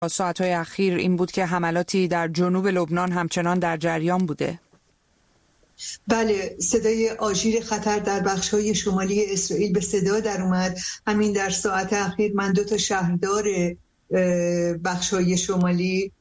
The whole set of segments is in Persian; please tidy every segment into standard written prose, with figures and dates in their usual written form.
ساعت‌های اخیر این بود که حملاتی در جنوب لبنان همچنان در جریان بوده. بله، صدای آژیر خطر در بخش‌های شمالی اسرائیل به صدا در اومد. همین در ساعت اخیر من 2 شهردار بخش‌های شمالی،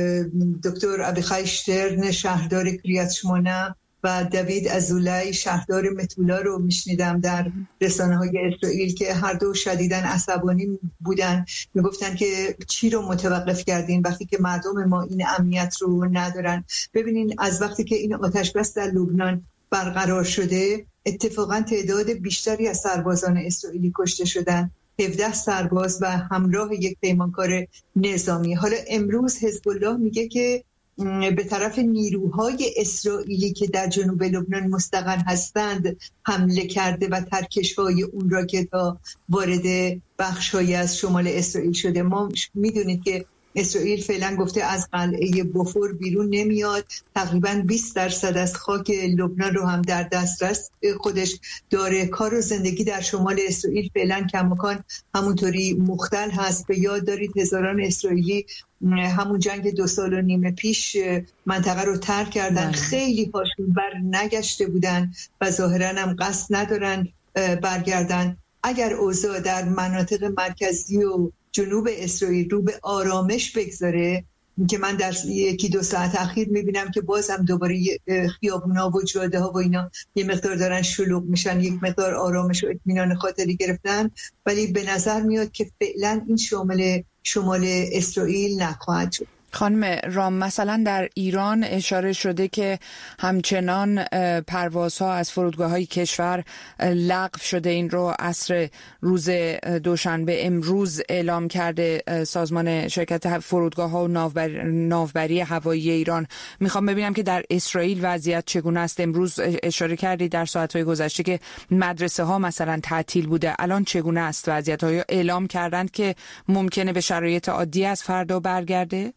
دکتر ابیخای شترن شهردار کریات شمونه و دوید ازولای شهردار متولا رو میشنیدم در رسانه‌های اسرائیل که هر دو شدیداً عصبانی بودن. میگفتن که چی رو متوقف کردین وقتی که مردم ما این امنیت رو ندارن. ببینین از وقتی که این آتش بس در لبنان برقرار شده، اتفاقاً تعداد بیشتری از سربازان اسرائیلی کشته شدن، 17 سرباز و همراه یک پیمانکار نظامی. حالا امروز حزب الله میگه که به طرف نیروهای اسرائیلی که در جنوب لبنان مستقر هستند حمله کرده و ترکش‌های اون راکت‌ها وارد بخش‌هایی از شمال اسرائیل شده. ما میدونید که اسرائیل فعلا گفته از قلعه بوفور بیرون نمیاد، تقریباً 20% از خاک لبنان رو هم در دسترس خودش داره. کار و زندگی در شمال اسرائیل فعلا کماکان همونطوری مختل هست. به یاد دارید هزاران اسرائیلی همون جنگ 2.5 سال پیش منطقه رو ترک کردن. خیلی هاشون بر نگشته بودن و ظاهراً هم قصد ندارن برگردن. اگر اوضاع در مناطق مرکزی و جنوب اسرائیل رو به آرامش بگذاره، که من در 1-2 ساعت اخیر میبینم که باز هم دوباره خیابونا و جاده ها و اینا یه مقدار دارن شلوغ میشن، یک مقدار آرامش و اطمینان خاطری گرفتن، ولی به نظر میاد که فعلا این شمال اسرائیل نخواهد شد. خانم رام، مثلا در ایران اشاره شده که همچنان پروازها از فرودگاه‌های کشور لغو شده. این رو عصر روز دوشنبه امروز اعلام کرده سازمان شرکت فرودگاه‌ها و ناوبری هوایی ایران. میخوام ببینم که در اسرائیل وضعیت چگونه است. امروز اشاره کردید در ساعت‌های گذشته که مدرسه‌ها مثلا تعطیل بوده. الان چگونه است وضعیت؟ ها اعلام کردند که ممکنه به شرایط عادی از فردا برگرده؟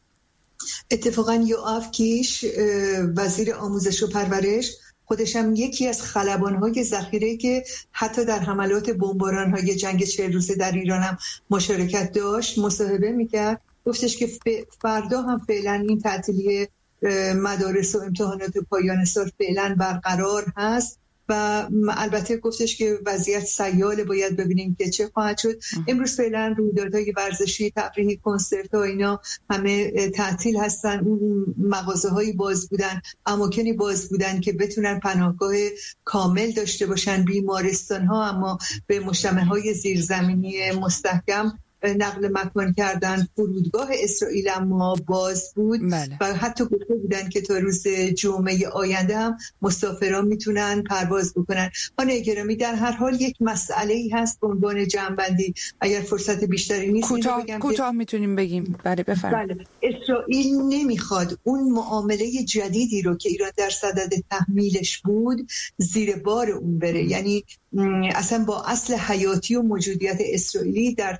اتفاقاً یوآف کیش وزیر آموزش و پرورش خودش هم یکی از خلبان‌های ذخیره که حتی در حملات بمباران‌های جنگ 40 روزه در ایران هم مشارکت داشت مصاحبه میکرد. گفتش که فردا هم فعلا این تعطیلی مدارس و امتحانات پایان سال فعلا برقرار هست و البته گفتش که وضعیت سیاله، باید ببینیم که چه خواهد شد. امروز فعلا رویدادهای ورزشی، تفریحی، کنسرت‌ها اینا همه تعطیل هستن. اون مغازه‌هایی باز بودن، اماکنی باز بودن که بتونن پناهگاه کامل داشته باشن. بیمارستان‌ها اما به مجتمع‌های زیرزمینی مستحکم نقل مکان کردن. فرودگاه اسرائیل اما باز بود و حتی گفته بودن که تا روز جمعه آینده هم مسافران میتونن پرواز بکنن. خانم گرامی، در هر حال یک مسئله‌ای هست به عنوان جمع‌بندی، اگر فرصت بیشتری نیست کوتاه میتونیم بگیم. بله بفرمایید. اسرائیل نمیخواد اون معامله جدیدی رو که ایران در صدد تحمیلش بود زیر بار اون بره. یعنی اصلا با اصل حیاتی و موجودیت اسرائیلی در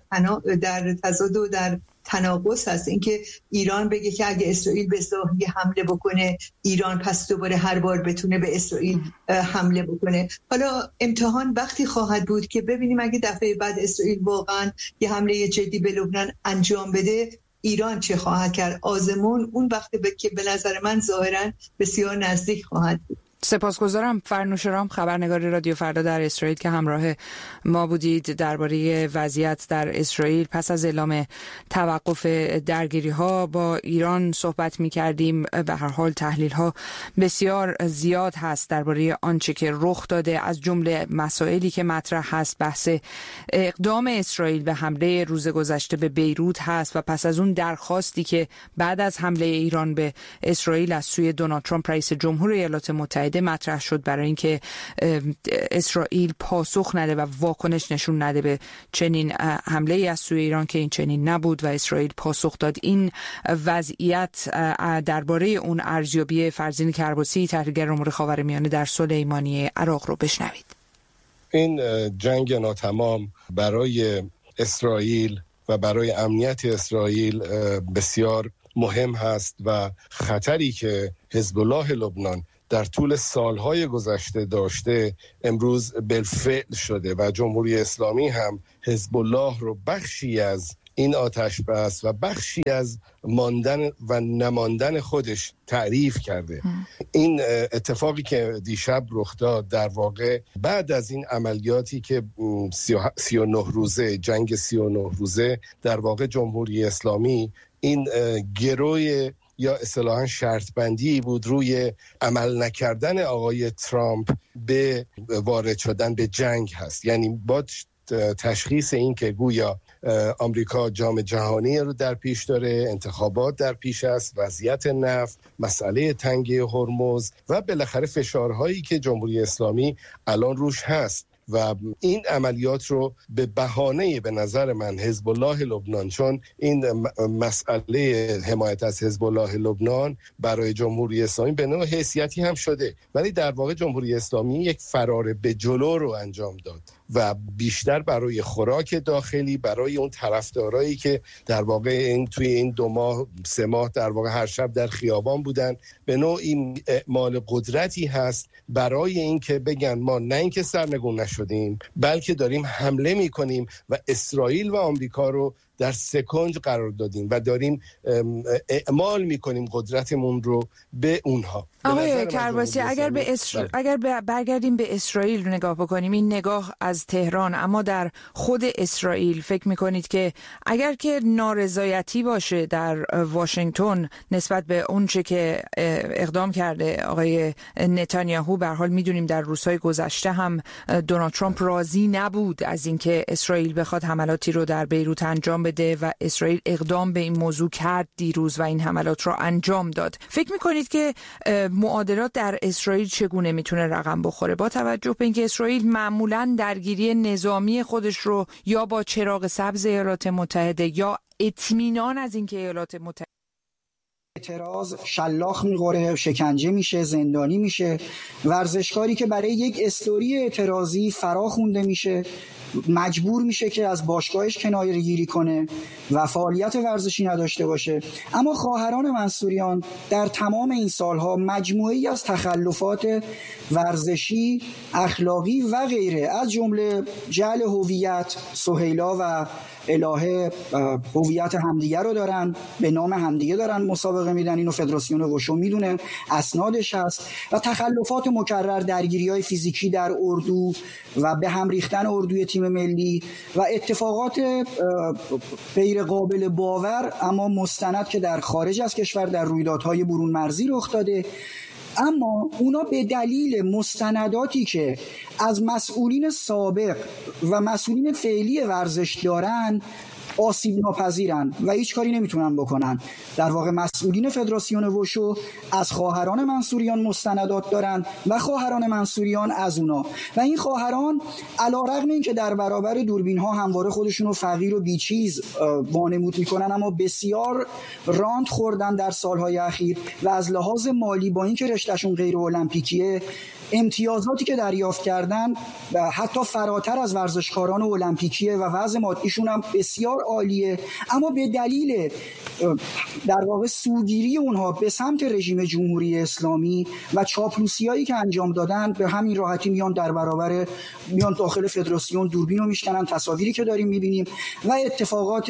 تضاد و در تناقض هست. اینکه ایران بگه که اگه اسرائیل به ظاهری حمله بکنه ایران پس دوباره هر بار بتونه به اسرائیل حمله بکنه. حالا امتحان وقتی خواهد بود که ببینیم اگه دفعه بعد اسرائیل واقعا یه حمله جدی به لبنان انجام بده ایران چه خواهد کرد. آزمون اون وقتی که به نظر من ظاهرا بسیار نزدیک خواهد بود. سپاسگزارم. فرنوش رام، خبرنگار رادیو فردا در اسرائیل که همراه ما بودید درباره وضعیت در اسرائیل پس از اعلام توقف درگیری‌ها با ایران صحبت می‌کردیم. به هر حال تحلیل‌ها بسیار زیاد هست درباره آنچه که رخ داده، از جمله مسائلی که مطرح هست بحث اقدام اسرائیل به حمله روز گذشته به بیروت هست و پس از اون درخواستی که بعد از حمله ایران به اسرائیل از سوی دونالد ترامپ رئیس جمهور ایالات متحده مطرح شد برای اینکه اسرائیل پاسخ نده و واکنش نشون نده به چنین حمله ای از سوی ایران که این چنین نبود و اسرائیل پاسخ داد. این وضعیت درباره اون ارزیابی فرزین کرباسی، تحلیلگر امور خاورمیانه در سلیمانیه عراق رو بشنوید. این جنگ ناتمام برای اسرائیل و برای امنیت اسرائیل بسیار مهم هست و خطری که حزب الله لبنان در طول سالهای گذشته داشته امروز بالفعل شده و جمهوری اسلامی هم حزب الله رو بخشی از این آتش بس و بخشی از ماندن و نماندن خودش تعریف کرده. این اتفاقی که دیشب رخ داد در واقع بعد از این عملیاتی که 39 روزه جنگ 39 روزه در واقع جمهوری اسلامی این گروی یا اصطلاحاً شرط بندی بود روی عمل نکردن آقای ترامپ به وارد شدن به جنگ هست. یعنی با تشخیص این که گویا آمریکا جام جهانی رو در پیش داره، انتخابات در پیش است، وضعیت نفت، مسئله تنگه هرمز و بالاخره فشارهایی که جمهوری اسلامی الان روش هست و این عملیات رو به بهانه به نظر من حزب الله لبنان، چون این مسئله حمایت از حزب الله لبنان برای جمهوری اسلامی به نوع حیثیتی هم شده، ولی در واقع جمهوری اسلامی یک فرار به جلو رو انجام داد و بیشتر برای خوراک داخلی، برای اون طرفدارایی که در واقع این توی این 2 ماه 3 ماه در واقع هر شب در خیابان بودن، به نوعی اعمال قدرتی هست برای این که بگن ما نه اینکه سرنگون نشدیم بلکه داریم حمله میکنیم و اسرائیل و آمریکا رو در سکنج قرار دادیم و داریم اعمال میکنیم قدرتمون رو به اونها. آقای کرباسی، اگر برگردیم به اسرائیل نگاه بکنیم، این نگاه از تهران، اما در خود اسرائیل فکر میکنید که اگر که نارضایتی باشه در واشنگتن نسبت به اون چه که اقدام کرده آقای نتانیاهو، به هر حال میدونیم در روزهای گذشته هم دونالد ترامپ راضی نبود از اینکه اسرائیل بخواد حملاتی رو در بیروت انجام بده و اسرائیل اقدام به این موضوع کرد دیروز و این حملات رو انجام داد. فکر میکنید که معادلات در اسرائیل چگونه میتونه رقم بخوره با توجه به اینکه اسرائیل معمولاً درگیری نظامی خودش رو یا با چراغ سبز ایالات متحده یا اطمینان از اینکه ایالات متحده اعتراض شلاخ می‌خوره، شکنجه میشه، زندانی میشه، ورزشکاری که برای یک استوری اعتراضی فرا خونده میشه مجبور میشه که از باشگاهش کناره‌گیری کنه و فعالیت ورزشی نداشته باشه. اما خواهران منصوریان در تمام این سالها مجموعه‌ای از تخلفات ورزشی، اخلاقی و غیره از جمله جعل هویت، سهیلا و الهه هویت همدیگه رو دارن، به نام همدیگه دارن مسابقه میدن، اینو فدراسیون وشو میدونه، اسنادش هست، و تخلفات مکرر، درگیری‌های فیزیکی در اردو و به هم ریختن اردوی تیم ملی و اتفاقات غیر قابل باور اما مستند که در خارج از کشور در رویدادهای برون مرزی رخ داده. اما اونا به دلیل مستنداتی که از مسئولین سابق و مسئولین فعلی ورزش دارن آسیب ناپذیرن و هیچ کاری نمیتونن بکنن. در واقع مسئولین فدراسیون وشو از خواهران منصوریان مستندات دارن و خواهران منصوریان از اونا، و این خواهران علیرغم اینکه در برابر دوربین ها همواره خودشونو فقیر و بیچیز وانمود میکنن، اما بسیار راند خوردن در سالهای اخیر و از لحاظ مالی با اینکه رشتهشون غیر المپیکیه امتیازاتی که دریافت کردن و حتی فراتر از ورزشکاران المپیکیه و وضع مادیشون هم بسیار عالیه، اما به دلیل در واقع سوگیری اونها به سمت رژیم جمهوری اسلامی و چاپلوسیایی که انجام دادن به همین راحتی میان داخل فدراسیون دوربین رو میشکنن، تصاویری که داریم میبینیم و اتفاقات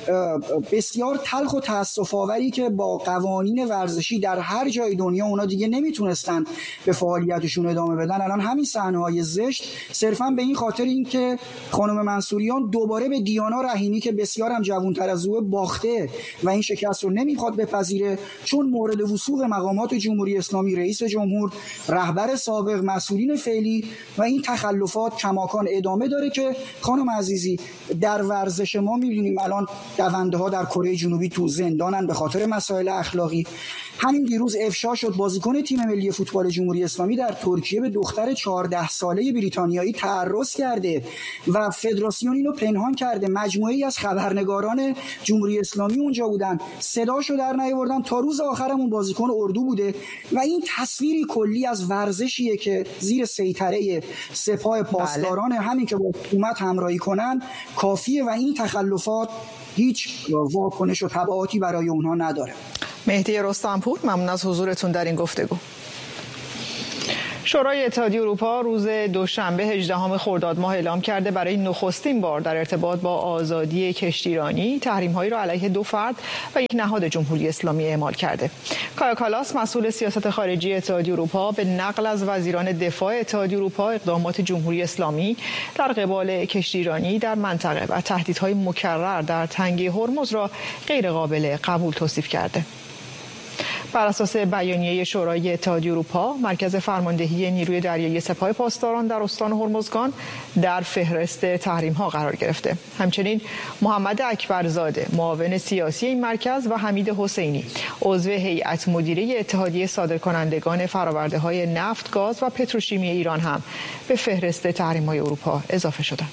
بسیار تلخ و تأسف آوری که با قوانین ورزشی در هر جای دنیا اونا دیگه نمیتونستن به فعالیتشون ادامه بدن. الان همین صحنه‌های زشت صرفا به این خاطر اینکه خانم منصوریان دوباره به دیانا رحیمی که بسیار هم جوان‌تر از او باخته و این شکست رو نمیخواد بپذیره، چون مورد وثوق مقامات جمهوری اسلامی، رئیس جمهور، رهبر سابق، مسئولین فعلی و این تخلفات کماکان ادامه داره که خانم عزیزی در ورزش ما می‌بینیم الان دونده‌ها در کره جنوبی تو زندانن به خاطر مسائل اخلاقی. همین دیروز افشا شد بازیکن تیم ملی فوتبال جمهوری اسلامی در ترکیه به دختر 14 ساله بریتانیایی تعرض کرده و فدراسیون اینو پنهان کرده. مجموعه‌ای از خبرنگاران جمهوری اسلامی اونجا بودن، صداشو در نیاوردن تا روز آخرم اون بازیکن اردو بوده و این تصویری کلی از ورزشیه که زیر سیطره سپاه پاسداران همین که با حکومت همراهی کنن کافیه و این تخلفات هیچ واکنش و تبعاتی برای اونها نداره. مهدی رستمپور، ممنون از حضورتون در این گفتگو. شورای اتحادیه اروپا روز دوشنبه 18 خرداد ماه اعلام کرده برای نخستین بار در ارتباط با آزادی کشتیرانی تحریم‌هایی را علیه 2 فرد و 1 نهاد جمهوری اسلامی اعمال کرده. کایا کالاس مسئول سیاست خارجی اتحادیه اروپا به نقل از وزیران دفاع اتحادیه اروپا اقدامات جمهوری اسلامی در قبال کشتیرانی در منطقه و تهدیدهای مکرر در تنگه هرمز را غیر قابل قبول توصیف کرده. بر اساس بیانیه شورای اتحادیه اروپا، مرکز فرماندهی نیروی دریایی سپاه پاسداران در استان هرمزگان در فهرست تحریم‌ها قرار گرفته. همچنین محمد اکبرزاده، معاون سیاسی این مرکز، و حمید حسینی، عضو هیئت مدیره اتحادیه صادرکنندگان فرآورده‌های نفت، گاز و پتروشیمی ایران هم به فهرست تحریم‌های اروپا اضافه شدند.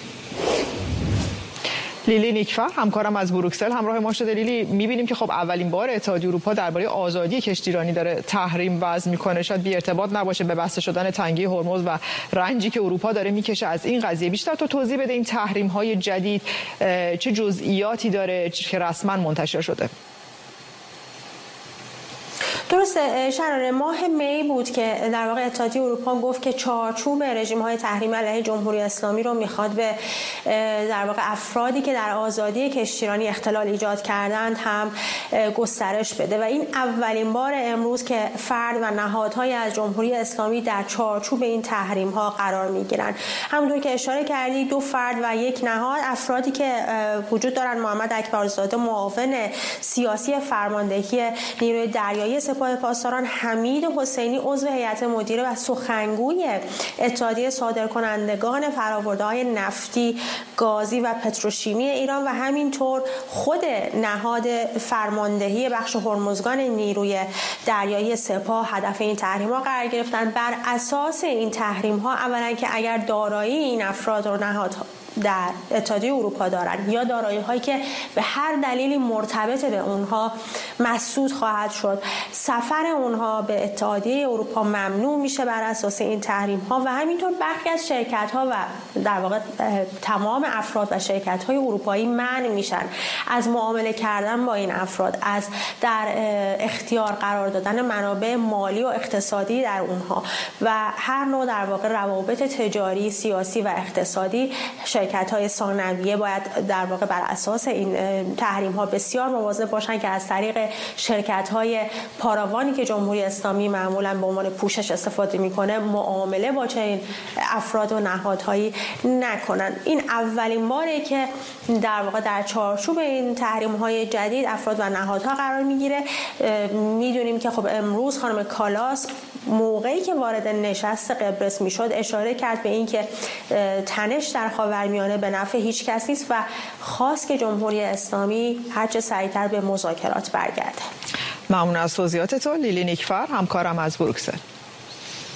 لیلی نیکفر همکارم از بروکسل همراه ما شده. لیلی، می‌بینیم که خب اولین بار اتحادیه اروپا درباره آزادی کشتیرانی داره تحریم وضع می‌کنه. شاید بی ارتباط نباشه به بسته شدن تنگه هرمز و رنجی که اروپا داره میکشه از این قضیه. بیشتر تو توضیح بده این تحریم‌های جدید چه جزئیاتی داره که رسما منتشر شده؟ درسته، شراره ماه می بود که در واقع اتحادیه اروپا گفت که چارچوب رژیم‌های تحریم علیه جمهوری اسلامی رو میخواد به در واقع افرادی که در آزادی کشتیرانی اختلال ایجاد کردند هم گسترش بده و این اولین بار امروز که فرد و نهادهای از جمهوری اسلامی در چارچوب این تحریم‌ها قرار میگیرند. همونطور که اشاره کردی 2 فرد و 1 نهاد، افرادی که وجود دارن: محمد اکبرزاده، معاون سیاسی فرماندهی نیروی دریایی سپاه پاسداران، حمید حسینی، عضو هیئت مدیره و سخنگوی اتحادیه صادرکنندگان فرآورده‌های نفتی، گازی و پتروشیمی ایران و همینطور خود نهاد فرماندهی بخش هرمزگان نیروی دریایی سپاه هدف این تحریم‌ها قرار گرفتن. بر اساس این تحریم‌ها اولا که اگر دارایی این افراد و نهادها در اتحادیه اروپا دارند یا دارایی‌هایی که به هر دلیلی مرتبط به اونها مسدود خواهد شد، سفر اونها به اتحادیه اروپا ممنوع میشه بر اساس این تحریم‌ها و همینطور برخی از شرکت‌ها و در واقع تمام افراد و شرکت‌های اروپایی منع میشن از معامله کردن با این افراد، از در اختیار قرار دادن منابع مالی و اقتصادی در اونها و هر نوع در واقع روابط تجاری، سیاسی و اقتصادی. شرکت‌های ثانویه باید در واقع بر اساس این تحریم‌ها بسیار مواظب باشن که از طریق شرکت‌های پاراوانی که جمهوری اسلامی معمولاً به عنوان پوشش استفاده می‌کنه معامله با چنین افراد و نهادهایی نکنن. این اولین باره که در واقع در چارچوب این تحریم‌های جدید افراد و نهادها قرار می‌گیره. می‌دونیم که خب امروز خانم کالاس موقعی که وارد نشست قبرس میشد اشاره کرد به اینکه تنش در خاورمیانه به نفع هیچ کس نیست و خواست که جمهوری اسلامی هرچه سریعتر به مذاکرات برگرده. ممنون از توضیحات تو لیلی نیکفر همکارم از بروکسل.